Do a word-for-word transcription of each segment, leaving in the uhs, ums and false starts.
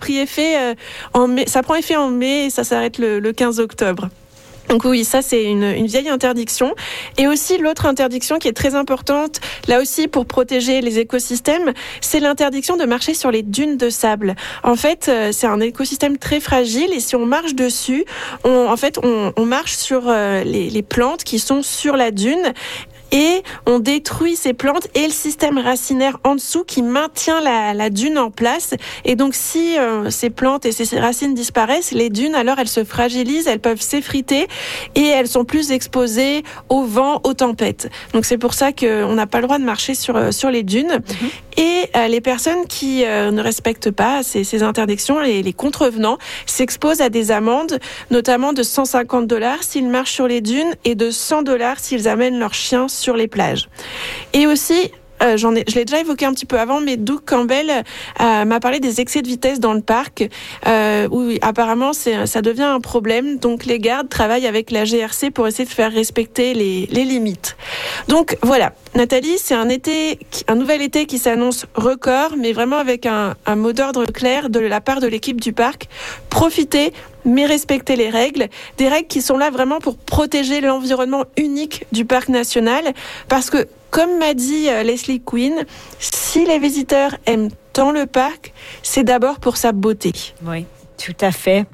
pris effet euh, en mai, ça prend effet en mai et ça s'arrête le, le quinze octobre. Donc oui, ça c'est une, une vieille interdiction. Et aussi l'autre interdiction qui est très importante, là aussi pour protéger les écosystèmes, c'est l'interdiction de marcher sur les dunes de sable. En fait, c'est un écosystème très fragile et si on marche dessus, on, en fait, on, on marche sur euh, les, les plantes qui sont sur la dune. Et on détruit ces plantes et le système racinaire en dessous qui maintient la, la dune en place. Et donc, si euh, ces plantes et ces racines disparaissent, les dunes, alors, elles se fragilisent, elles peuvent s'effriter et elles sont plus exposées au vent, aux tempêtes. Donc, c'est pour ça qu'on n'a pas le droit de marcher sur, sur les dunes. Mmh. Et euh, les personnes qui euh, ne respectent pas ces, ces interdictions, les, les contrevenants, s'exposent à des amendes, notamment de cent cinquante dollars s'ils marchent sur les dunes et de cent dollars s'ils amènent leurs chiens sur les plages. Et aussi, euh, j'en ai, je l'ai déjà évoqué un petit peu avant, mais Doug Campbell euh, m'a parlé des excès de vitesse dans le parc, euh, où apparemment c'est, ça devient un problème. Donc les gardes travaillent avec la G R C pour essayer de faire respecter les, les limites. Donc voilà, Nathalie, c'est un été, un nouvel été qui s'annonce record, mais vraiment avec un, un mot d'ordre clair de la part de l'équipe du parc. Profitez, mais respecter les règles, des règles qui sont là vraiment pour protéger l'environnement unique du parc national, parce que, comme m'a dit Leslie Quinn, si les visiteurs aiment tant le parc, c'est d'abord pour sa beauté. Oui, tout à fait.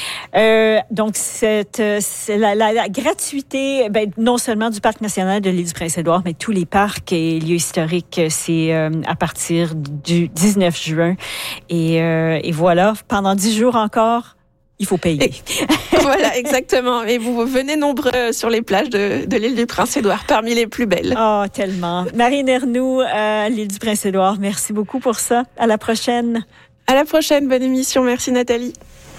Euh, donc, cette, c'est la, la, la gratuité, ben, non seulement du Parc national de l'île du Prince-Édouard, mais tous les parcs et lieux historiques, c'est euh, à partir du dix-neuf juin. Et, euh, et voilà, pendant dix jours encore, il faut payer. Et, voilà, exactement. Et vous venez nombreux sur les plages de, de l'île du Prince-Édouard, parmi les plus belles. Oh, tellement. Marine Ernoult, à l'île du Prince-Édouard, merci beaucoup pour ça. À la prochaine. À la prochaine, bonne émission. Merci Nathalie.